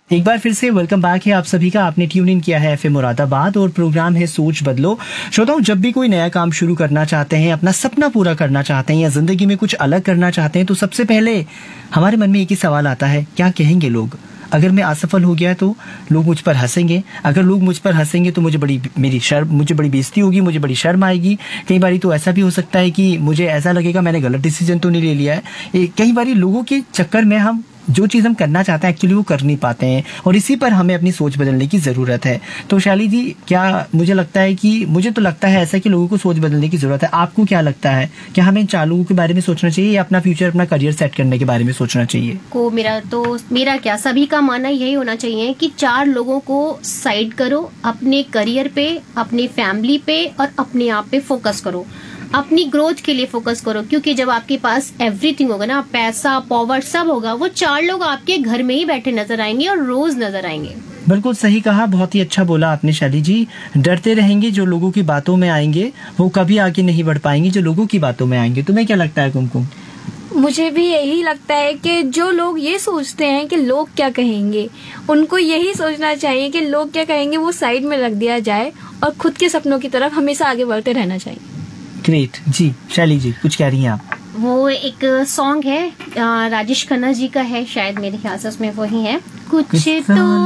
एक बार फिर से वेलकम बैक है आप सभी का। आपने ट्यून इन किया है एफएम मुरादाबाद और प्रोग्राम है सोच बदलो। श्रोताओं, जब भी कोई नया काम शुरू करना चाहते हैं, अपना सपना पूरा करना चाहते हैं या जिंदगी में कुछ अलग करना चाहते हैं, तो सबसे पहले हमारे मन में एक ही सवाल आता है, क्या कहेंगे लोग? अगर मैं असफल हो गया तो लोग मुझ पर हंसेंगे। अगर लोग मुझ पर हंसेंगे तो मुझे बड़ी बेइज्जती होगी, मुझे बड़ी शर्म आएगी। कई बारी तो ऐसा भी हो सकता है कि मुझे ऐसा लगेगा मैंने गलत डिसीजन तो नहीं ले लिया है। कई बारी लोगों के चक्कर में हम जो चीज़ हम करना चाहते हैं एक्चुअली वो कर नहीं पाते हैं, और इसी पर हमें अपनी सोच बदलने की ज़रूरत है। तो शैली जी, क्या मुझे तो लगता है ऐसा कि लोगों को सोच बदलने की ज़रूरत है। आपको क्या लगता है, क्या हमें इन 4 लोगों के बारे में सोचना चाहिए या अपना फ्यूचर, अपना करियर सेट करने के बारे में सोचना चाहिए? मेरा क्या, सभी का मानना यही होना चाहिए कि 4 लोगों को साइड करो, अपने करियर पे, अपनी फैमिली पे और अपने आप पे फोकस करो, अपनी ग्रोथ के लिए फोकस करो। क्योंकि जब आपके पास एवरीथिंग होगा ना, पैसा, पावर सब होगा, वो 4 लोग आपके घर में ही बैठे नजर आएंगे और रोज नजर आएंगे। बिल्कुल सही कहा, बहुत ही अच्छा बोला आपने शैली जी। डरते रहेंगे जो लोगों की बातों में आएंगे, वो कभी आगे नहीं बढ़ पाएंगे जो लोगों की बातों में आएंगे। तुम्हें क्या लगता है कुमकुम? मुझे भी यही लगता है कि जो लोग ये सोचते हैं कि लोग क्या कहेंगे, उनको यही सोचना चाहिए कि लोग क्या कहेंगे वो साइड में रख दिया जाए और खुद के सपनों की तरफ हमेशा आगे बढ़ते रहना चाहिए। ग्रेट जी। शैली जी, कुछ कह रही हैं आप? वो एक सॉन्ग है, राजेश खन्ना जी का है शायद, मेरे ख्याल से उसमें वही है, कुछ तो